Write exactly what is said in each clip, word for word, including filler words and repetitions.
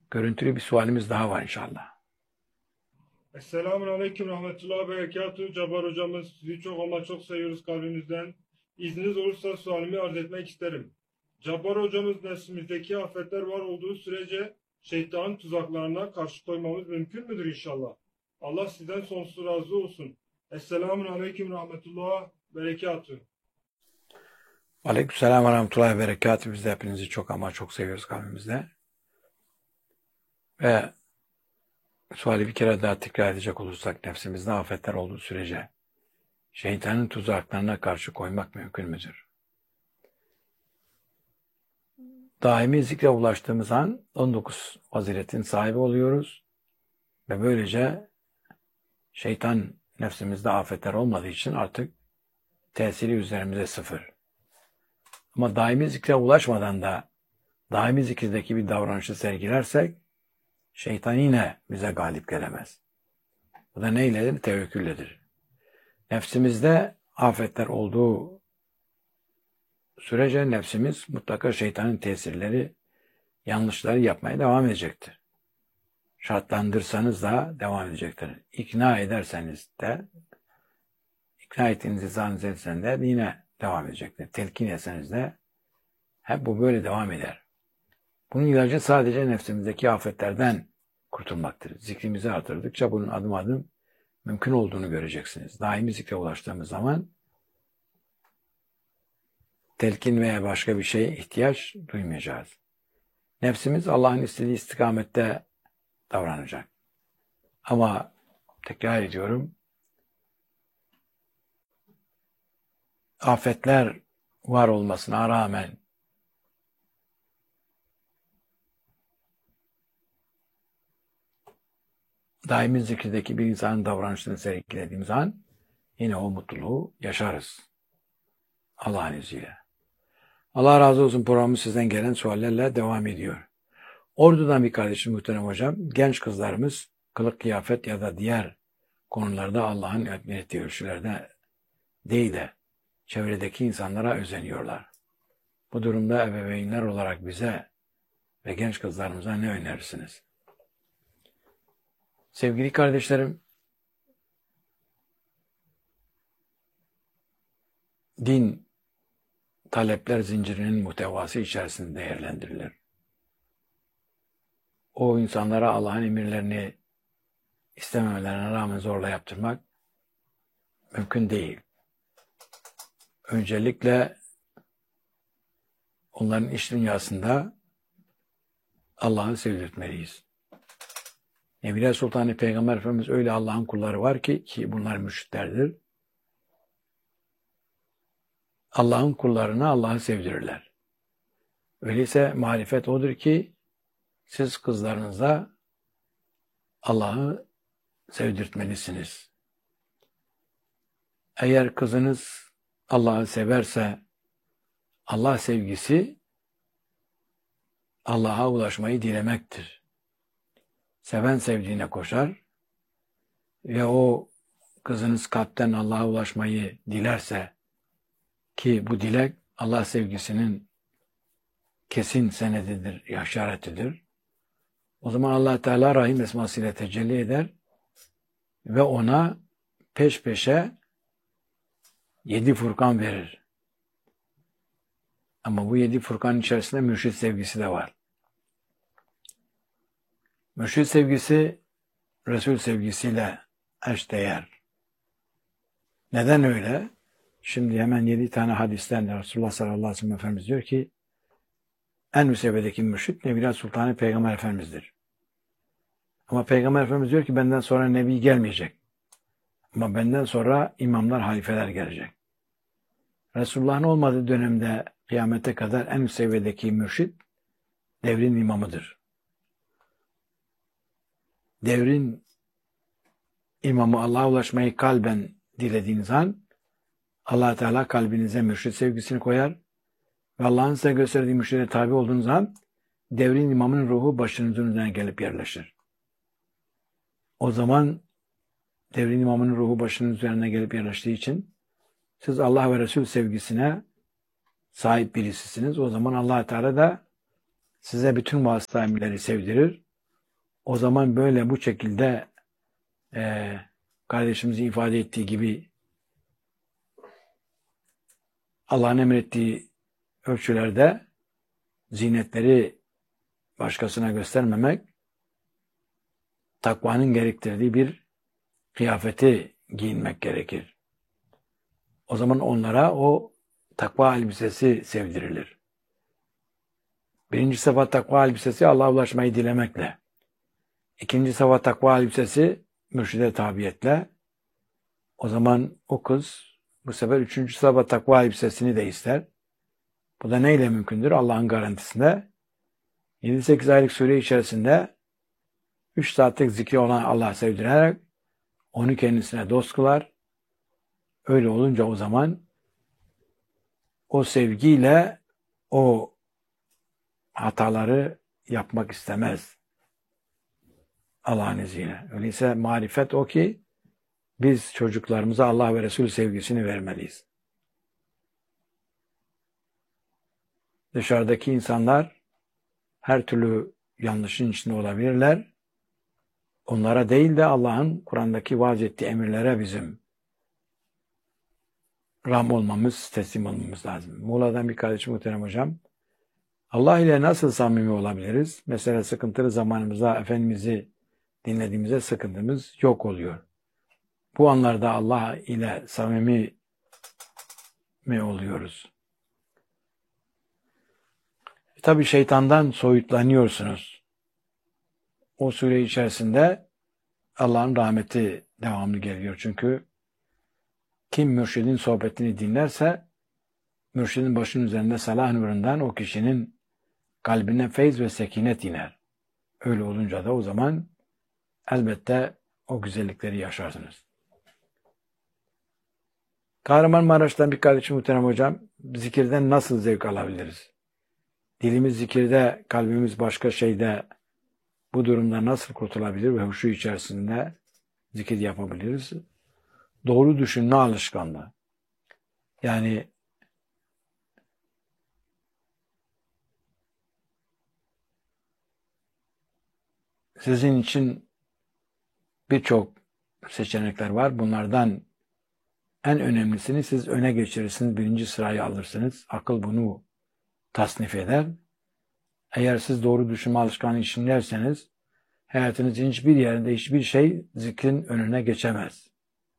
görüntülü bir sualimiz daha var inşallah. Esselamun Aleyküm Rahmetullah Berekatuhu. Cabbar hocamız sizi çok ama çok seviyoruz kalbimizden. İzniniz olursa sualimi arz etmek isterim. Cabbar hocamız neslimizdeki afetler var olduğu sürece şeytanın tuzaklarına karşı koymamız mümkün müdür inşallah? Allah sizden sonsuz razı olsun. Esselamun Aleyküm Rahmetullah Berekatuhu. Aleykümselam ve rahmetullahi ve berekatuhu. Biz de hepinizi çok ama çok seviyoruz kalbimizde. Ve suali bir kere daha tekrar edecek olursak, nefsimizde afetler olduğu sürece şeytanın tuzaklarına karşı koymak mümkün müdür? Daimi zikre ulaştığımız an on dokuz faziletin sahibi oluyoruz ve böylece şeytan nefsimizde afetler olmadığı için artık tesiri üzerimize sıfır. Ama daimi zikre ulaşmadan da daimi zikirdeki bir davranışı sergilersek şeytan yine bize galip gelemez. Bu da neyledir? Tevekkülledir. Nefsimizde afetler olduğu sürece nefsimiz mutlaka şeytanın tesirleri, yanlışları yapmaya devam edecektir. Şartlandırsanız da devam edecektir. İkna ederseniz de, ikna ettiğinizi zannederseniz de yine devam edecektir. Telkin etseniz de hep bu böyle devam eder. Bunun ilacı sadece nefsimizdeki afetlerden kurtulmaktır. Zikrimizi artırdıkça bunun adım adım mümkün olduğunu göreceksiniz. Daimi zikre ulaştığımız zaman telkin veya başka bir şeye ihtiyaç duymayacağız. Nefsimiz Allah'ın istediği istikamette davranacak. Ama tekrar ediyorum, afetler var olmasına rağmen daimi zikirdeki bir insanın davranışını sergilediğimiz an yine o mutluluğu yaşarız. Allah'ın izniyle. Allah razı olsun, programı sizden gelen suallerle devam ediyor. Ordu'dan bir kardeşim muhterem hocam, genç kızlarımız kılık kıyafet ya da diğer konularda Allah'ın ettiği ölçülerde değil de çevredeki insanlara özeniyorlar. Bu durumda ebeveynler olarak bize ve genç kızlarımıza ne önerirsiniz? Sevgili kardeşlerim, din talepler zincirinin muhtevası içerisinde değerlendirilir. O insanlara Allah'ın emirlerini istememelerine rağmen zorla yaptırmak mümkün değil. Öncelikle onların iç dünyasında Allah'ı sevdirtmeliyiz. Nebiler Sultanı Peygamber Efendimiz öyle Allah'ın kulları var ki, ki bunlar mürşitlerdir. Allah'ın kullarına Allah'ı sevdirirler. Öyleyse marifet odur ki siz kızlarınıza Allah'ı sevdirtmelisiniz. Eğer kızınız Allah'ı severse Allah sevgisi Allah'a ulaşmayı dilemektir. Seven sevdiğine koşar ve o kızınız kalpten Allah'a ulaşmayı dilerse, ki bu dilek Allah sevgisinin kesin senedidir, işaretidir. O zaman Allah Teala Rahim esmasıyla tecelli eder ve ona peş peşe yedi Furkan verir. Ama bu yedi Furkan içerisinde mürşid sevgisi de var. Mürşid sevgisi Resul sevgisiyle eşdeğer. Neden öyle? Şimdi hemen yedi tane hadisten Resulullah sallallahu aleyhi ve sellem Efendimiz diyor ki, en müsebbedeki mürşid Nebiler Sultanı Peygamber Efendimiz'dir. Ama Peygamber Efendimiz diyor ki benden sonra Nebi gelmeyecek. Ama benden sonra imamlar, halifeler gelecek. Resulullah'ın olmadığı dönemde kıyamete kadar en müsebbedeki mürşid devrin imamıdır. Devrin imamı Allah'a ulaşmayı kalben dilediğiniz an Allah Teala kalbinize mürşid sevgisini koyar ve Allah'ın size gösterdiği mürşide tabi olduğunuz zaman devrin imamının ruhu başınızın üzerine gelip yerleşir. O zaman devrin imamının ruhu başının üzerine gelip yerleştiği için siz Allah ve Resul sevgisine sahip birisisiniz. O zaman Allah Teala da size bütün vasıta emirleri sevdirir O zaman böyle bu şekilde e, kardeşimizin ifade ettiği gibi Allah'ın emrettiği ölçülerde zinetleri başkasına göstermemek, takvanın gerektirdiği bir kıyafeti giyinmek gerekir. O zaman onlara o takva elbisesi sevdirilir. Birinci sıfat takva elbisesi Allah'a ulaşmayı dilemekle. İkinci sıfat takva elbisesi mürşide tabiyetle. O zaman o kız bu sefer üçüncü sıfat takva elbisesini de ister. Bu da neyle mümkündür? Allah'ın garantisinde. yedi sekiz aylık süre içerisinde üç saatlik zikri olan Allah'a sevdirerek onu kendisine dost kılar. Öyle olunca o zaman o sevgiyle o hataları yapmak istemez. Allah'ın izniyle. Öyleyse marifet o ki biz çocuklarımıza Allah ve Resul sevgisini vermeliyiz. Dışarıdaki insanlar her türlü yanlışın içinde olabilirler. Onlara değil de Allah'ın Kur'an'daki vaaz ettiği emirlere bizim ram olmamız, teslim olmamız lazım. Muğla'dan bir kardeşim muhterem hocam. Allah ile nasıl samimi olabiliriz? Mesela sıkıntılı zamanımızda Efendimiz'i dinlediğimizde sıkıntımız yok oluyor. Bu anlarda Allah ile samimi mi oluyoruz? E tabii şeytandan soyutlanıyorsunuz. O süre içerisinde Allah'ın rahmeti devamlı geliyor. Çünkü kim mürşidin sohbetini dinlerse mürşidin başının üzerinde salah nurundan o kişinin kalbine feyz ve sekinet iner. Öyle olunca da o zaman elbette o güzellikleri yaşarsınız. Kahramanmaraş'tan bir kardeşim muhterem hocam, zikirden nasıl zevk alabiliriz? Dilimiz zikirde, kalbimiz başka şeyde, bu durumda nasıl kurtulabilir ve huşu içerisinde zikir yapabiliriz? Doğru düşünme alışkanlığı. Yani sizin için birçok seçenekler var. Bunlardan en önemlisini siz öne geçirirsiniz, birinci sırayı alırsınız. Akıl bunu tasnif eder. Eğer siz doğru düşünme alışkanlığı içindeyseniz hayatınızın hiçbir yerinde hiçbir şey zikrin önüne geçemez.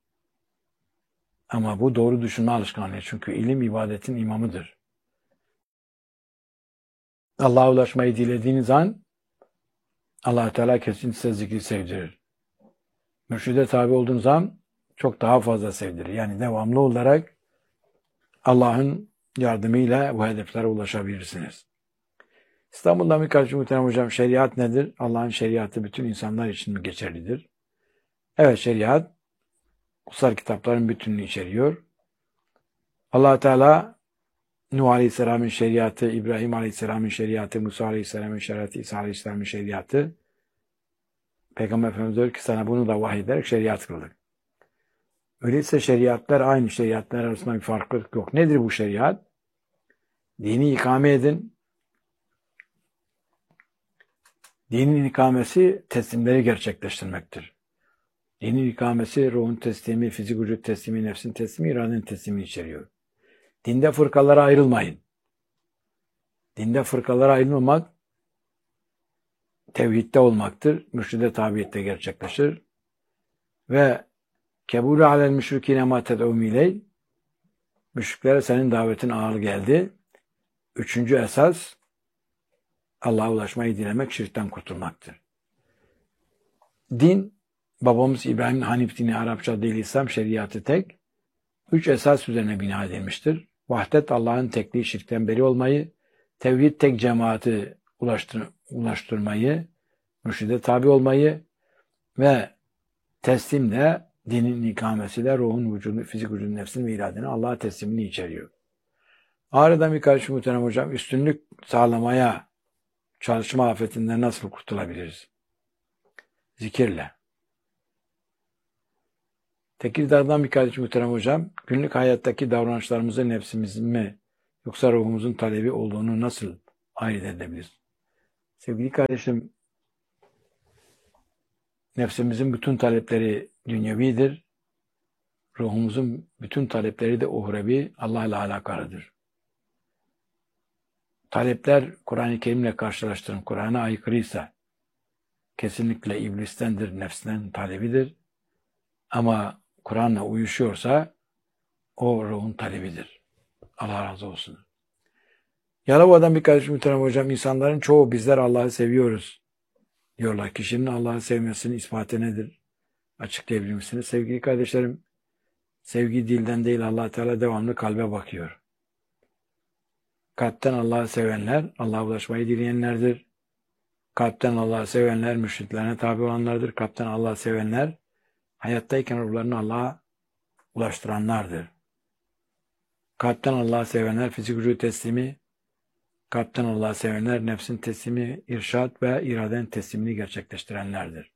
Ama bu doğru düşünme alışkanlığı. Çünkü ilim ibadetin imamıdır. Allah'a ulaşmayı dilediğiniz an Allah-u Teala kesin size zikri sevdirir. Mürşide tabi olduğunuz zaman çok daha fazla sevdirir. Yani devamlı olarak Allah'ın yardımıyla bu hedeflere ulaşabilirsiniz. İstanbul'dan bir kardeşim muhterem hocam, şeriat nedir? Allah'ın şeriatı bütün insanlar için mi geçerlidir? Evet, şeriat kutsal kitapların bütününü içeriyor. Allah Teala Nuh Aleyhisselam'ın şeriatı, İbrahim Aleyhisselam'ın şeriatı, Musa Aleyhisselam'ın şeriatı, İsa Aleyhisselam'ın şeriatı. Peygamber Efendimiz diyor ki sana bunu da vahyederek şeriat kıldık. Öyleyse şeriatlar aynı, şeriatlar arasında bir farklılık yok. Nedir bu şeriat? Dini ikame edin. Dinin ikamesi teslimleri gerçekleştirmektir. Dinin ikamesi ruhun teslimi, fizik vücut teslimi, nefsin teslimi, iradenin teslimini içeriyor. Dinde fırkalara ayrılmayın. Dinde fırkalara ayrılmamak tevhidde olmaktır. Mürşide tabiyette gerçekleşir. Ve kebûlü alel müşrikîne mâ ted'ûm iley, müşriklere senin davetin ağır geldi. Üçüncü esas Allah'a ulaşmayı dilemek, şirkten kurtulmaktır. Din, babamız İbrahim'in Hanif dini, Arapça dil, İslam şeriatı tek, üç esas üzerine bina edilmiştir. Vahdet, Allah'ın tekliği, şirkten beri olmayı, tevhid, tek cemaati ulaştır, ulaştırmayı, mürşide tabi olmayı ve teslim de dinin ikamesiyle ruhun vücudu, fizik vücudun, nefsin ve iradeni Allah'a teslimini içeriyor. Ağrı'dan bir kardeşim muhterem hocam, üstünlük sağlamaya çalışma afetinden nasıl kurtulabiliriz? Zikirle. Tekirdağ'dan bir kardeşim muhterem hocam, günlük hayattaki davranışlarımızın nefsimizin mi yoksa ruhumuzun talebi olduğunu nasıl ayırt edebiliriz? Sevgili kardeşim, nefsimizin bütün talepleri dünyevidir. Ruhumuzun bütün talepleri de uhrevi, Allah ile alakalıdır. Talepler Kur'an-ı Kerim'le karşılaştırın. Kur'an'a aykırıysa kesinlikle iblistendir, nefsinden talebidir. Ama Kur'an'la uyuşuyorsa o ruhun talebidir. Allah razı olsun. Yalova'dan bir kardeşim muhterem hocam, insanların çoğu bizler Allah'ı seviyoruz diyorlar. Kişinin Allah'ı sevmesinin ispatı nedir? Açıklayabilir misiniz? Sevgili kardeşlerim, sevgi dilden değil, Allah Teala devamlı kalbe bakıyor. Kalpten Allah'ı sevenler, Allah'a ulaşmayı dileyenlerdir. Kalpten Allah'ı sevenler, mürşitlerine tabi olanlardır. Kalpten Allah'ı sevenler, hayattayken ruhlarını Allah'a ulaştıranlardır. Kalpten Allah'ı sevenler, fizik vücut teslimi, kalpten Allah'ı sevenler, nefsin teslimi, irşad ve iraden teslimini gerçekleştirenlerdir.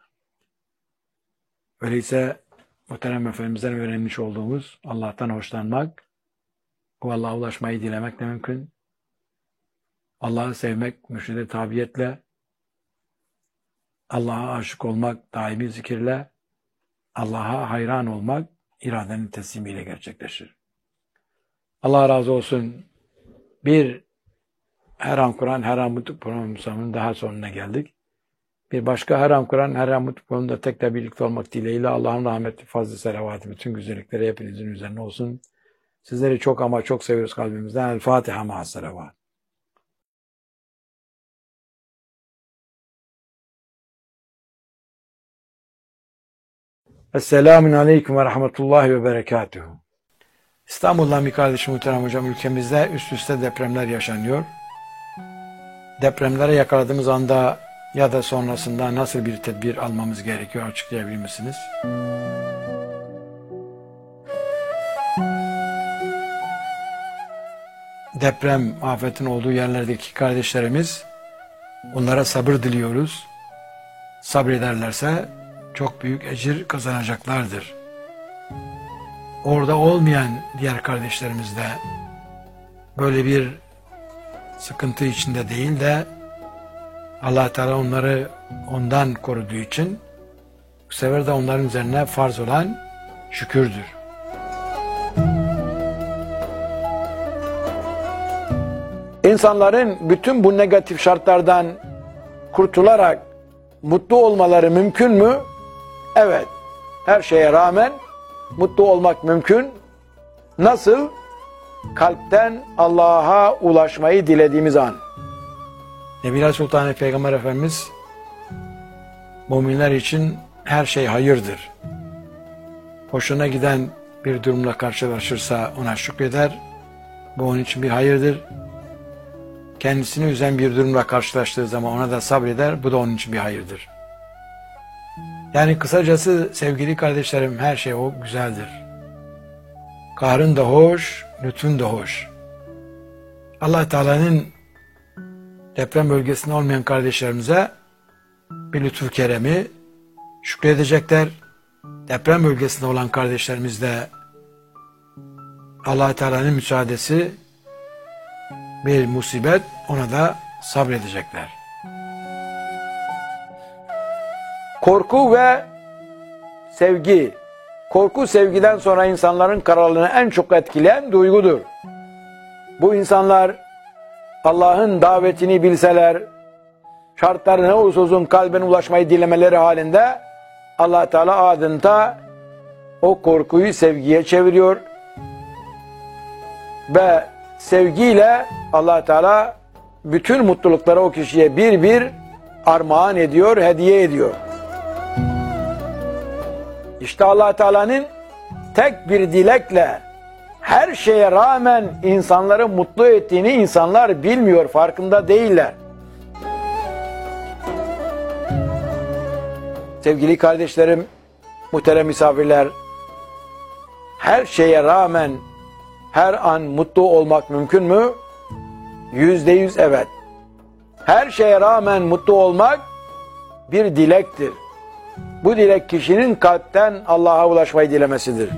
Öyleyse muhterem Efendimiz'den öğrenmiş olduğumuz Allah'tan hoşlanmak, o Allah'a ulaşmayı dilemek de mümkün. Allah'ı sevmek mürşide tabiyetle, Allah'a aşık olmak daimi zikirle, Allah'a hayran olmak iradenin teslimiyle gerçekleşir. Allah razı olsun. Bir Her An Kur'an, Her An Mutlu programımızın daha sonuna geldik. Bir başka Her An Kur'an, Her An Mutlu programında tekrar birlikte olmak dileğiyle Allah'ın rahmeti, fazla selavatı, bütün güzellikleri hepinizin üzerine olsun. Sizleri çok ama çok seviyoruz kalbimizden. El Fatiha ma'as selavat. Esselamun Aleyküm ve Rahmetullahi ve Berekatuhu. İstanbul'dan bir kardeşim muhterem hocam, ülkemizde üst üste depremler yaşanıyor. Depremlere yakaladığımız anda ya da sonrasında nasıl bir tedbir almamız gerekiyor, açıklayabilir misiniz? Deprem afetin olduğu yerlerdeki kardeşlerimiz, onlara sabır diliyoruz. Sabrederlerse çok büyük ecir kazanacaklardır. Orada olmayan diğer kardeşlerimiz de böyle bir sıkıntı içinde değil de Allah Teala onları ondan koruduğu için bu sefer de onların üzerine farz olan şükürdür. İnsanların bütün bu negatif şartlardan kurtularak mutlu olmaları mümkün mü? Evet. Her şeye rağmen mutlu olmak mümkün. Nasıl? Kalpten Allah'a ulaşmayı dilediğimiz an. Nebiler Sultanı Peygamber Efendimiz, müminler için her şey hayırdır. Hoşuna giden bir durumla karşılaşırsa ona şükreder. Bu onun için bir hayırdır. Kendisini üzen bir durumla karşılaştığı zaman ona da sabreder. Bu da onun için bir hayırdır. Yani kısacası sevgili kardeşlerim, her şey o güzeldir. Kahrın da hoş, lütfun da hoş. Allah Teala'nın deprem bölgesinde olmayan kardeşlerimize bir lütfu keremi şükredecekler. Deprem bölgesinde olan kardeşlerimiz de Allah Teala'nın müsaadesi, bir musibet, ona da sabredecekler. Korku ve sevgi. Korku sevgiden sonra insanların kararlılığını en çok etkileyen duygudur. Bu insanlar Allah'ın davetini bilseler, şartları ne olursa olsun kalbine ulaşmayı dilemeleri halinde Allah Teala adeta o korkuyu sevgiye çeviriyor ve sevgiyle Allah Teala bütün mutlulukları o kişiye bir bir armağan ediyor, hediye ediyor. İşte Allah Teala'nın tek bir dilekle her şeye rağmen insanları mutlu ettiğini insanlar bilmiyor, farkında değiller. Sevgili kardeşlerim, muhterem misafirler, her şeye rağmen her an mutlu olmak mümkün mü? Yüzde yüz evet. Her şeye rağmen mutlu olmak bir dilektir. Bu dilek kişinin kalpten Allah'a ulaşmayı dilemesidir.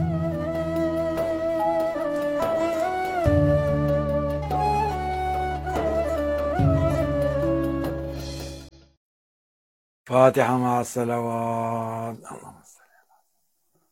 Fatiha ma'as salavat.